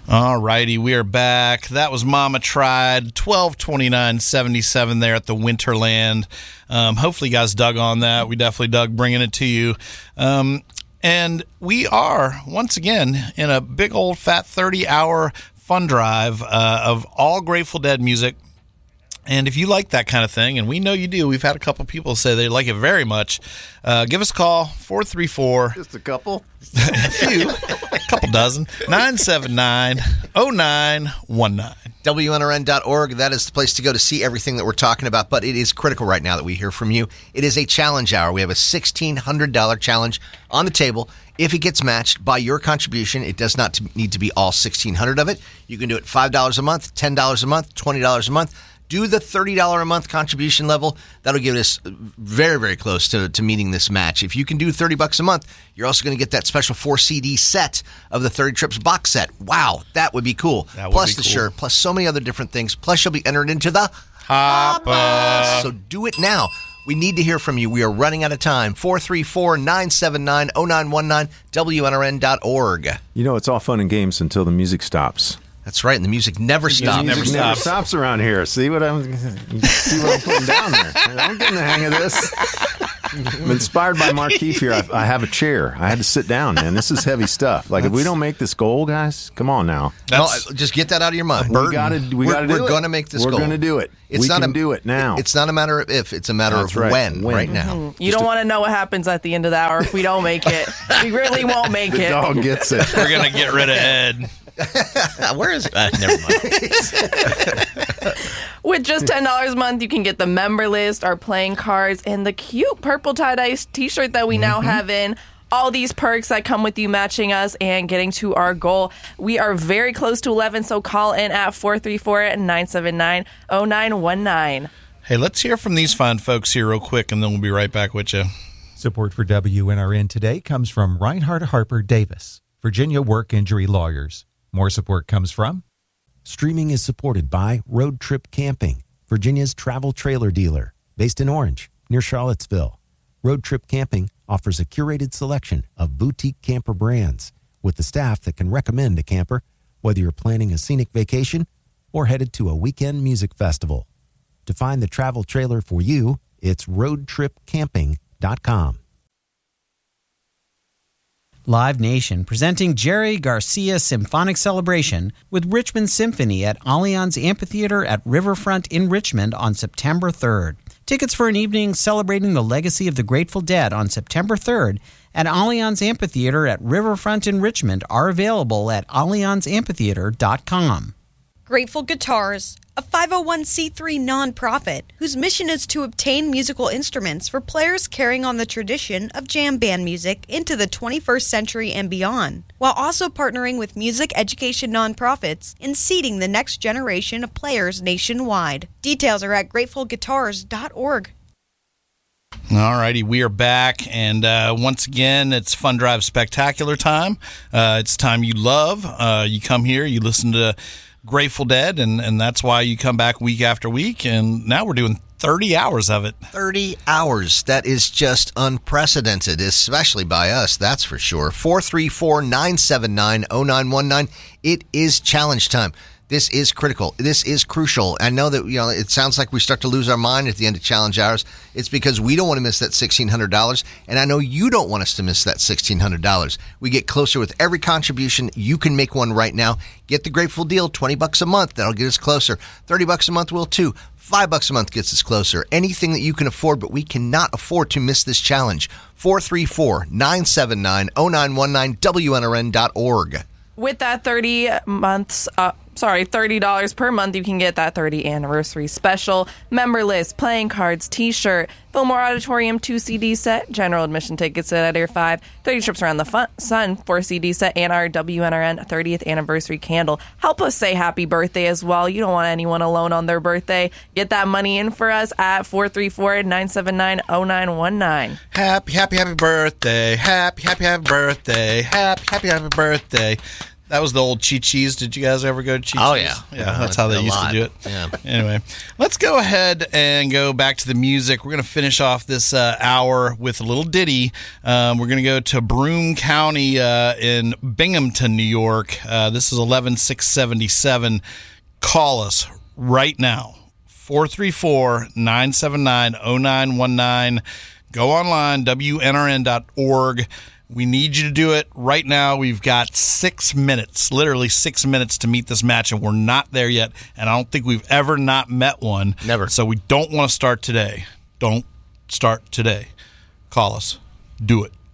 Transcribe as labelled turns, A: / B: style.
A: All righty, we are back. That was Mama Tried, 12/29/77 there at the Winterland. Hopefully you guys dug on that. We definitely dug bringing it to you. And we are, once again, in a big old fat 30-hour fun drive of all Grateful Dead music. And if you like that kind of thing, and we know you do, we've had a couple people say they like it very much, give us a call, 434.
B: Just a couple?
A: A few. A couple dozen. 979-0919.
C: WNRN.org. That is the place to go to see everything that we're talking about. But it is critical right now that we hear from you. It is a challenge hour. We have a $1,600 challenge on the table. If it gets matched by your contribution, it does not need to be all $1,600 of it. You can do it $5 a month, $10 a month, $20 a month. Do the $30 a month contribution level. That'll get us very, very close to meeting this match. If you can do $30 a month, you're also going to get that special 4-CD set of the 30 Trips box set. Wow, that would be cool. Plus the shirt, plus so many other different things. Plus you'll be entered into the Hopper. So do it now. We need to hear from you. We are running out of time. 434-979-0919, WNRN.org.
D: You know, it's all fun and games until the music stops.
C: That's right, and the music never stops.
D: The music never stops around here. See what I'm putting down there? I'm getting the hang of this. I'm inspired by Markeith here. I have a chair. I had to sit down, man. This is heavy stuff. Like, if we don't make this goal, guys, come on now.
C: Just get that out of your mind.
D: We got to do it.
C: We're going to make this goal.
D: We're going to do it. We can do it now.
C: It's not a matter of if. It's a matter of when right now.
E: Mm-hmm. You don't want to know what happens at the end of the hour if we don't make it. We really won't make it.
D: The dog gets it.
A: We're going to get rid of Ed.
C: Where is it? Never mind.
E: With just $10 a month, you can get the member list, our playing cards, and the cute purple tie-dye t-shirt that we now have in. All these perks that come with you matching us and getting to our goal. We are very close to 11, so call in at 434-979-0919.
A: Hey, let's hear from these fine folks here real quick, and then we'll be right back with you.
F: Support for WNRN today comes from Reinhardt Harper Davis, Virginia Work Injury Lawyers. More support comes from...
G: Streaming is supported by Road Trip Camping, Virginia's travel trailer dealer, based in Orange, near Charlottesville. Road Trip Camping offers a curated selection of boutique camper brands with the staff that can recommend a camper, whether you're planning a scenic vacation or headed to a weekend music festival. To find the travel trailer for you, it's roadtripcamping.com.
H: Live Nation presenting Jerry Garcia Symphonic Celebration with Richmond Symphony at Allianz Amphitheater at Riverfront in Richmond on September 3rd. Tickets for an evening celebrating the legacy of the Grateful Dead on September 3rd at Allianz Amphitheater at Riverfront in Richmond are available at allianzamphitheater.com.
I: Grateful Guitars, a 501c3 nonprofit whose mission is to obtain musical instruments for players carrying on the tradition of jam band music into the 21st century and beyond, while also partnering with music education nonprofits in seeding the next generation of players nationwide. Details are at gratefulguitars.org.
A: All righty, we are back, and once again, it's Fun Drive Spectacular time. It's time you love. You come here, you listen to Grateful Dead, and that's why you come back week after week, and now we're doing 30 hours of it.
C: 30 hours. That is just unprecedented, especially by us, that's for sure. 434-979-0919. It is challenge time. This is critical. This is crucial. I know that it sounds like we start to lose our mind at the end of challenge hours. It's because we don't want to miss that $1,600, and I know you don't want us to miss that $1,600. We get closer with every contribution. You can make one right now. Get the Grateful deal, $20 a month. That'll get us closer. $30 a month will too. $5 a month gets us closer. Anything that you can afford, but we cannot afford to miss this challenge. 434-979-0919, WNRN.org.
E: With that $30 per month, you can get that 30th anniversary special, member list, playing cards, t-shirt, Fillmore Auditorium 2-CD set, general admission tickets at Adair 5, 30 trips around the sun 4-CD set, and our WNRN 30th anniversary candle. Help us say happy birthday as well. You don't want anyone alone on their birthday. Get that money in for us at 434-979-0919.
A: Happy birthday. Happy birthday. Happy birthday. That was the old Chi-Chi's. Did you guys ever go to Chi-Chi's?
C: Oh, yeah.
A: Yeah, that's how they
C: A
A: used
C: lot.
A: to do it.
C: Yeah.
A: Anyway, let's go ahead and go back to the music. We're going to finish off this hour with a little ditty. We're going to go to Broome County in Binghamton, New York. This is 11677. Call us right now. 434-979-0919. Go online, WNRN.org. We need you to do it right now. We've got 6 minutes, literally 6 minutes to meet this match, and we're not there yet. And I don't think we've ever not met one.
C: Never.
A: So we don't want to start today. Don't start today. Call us. Do it.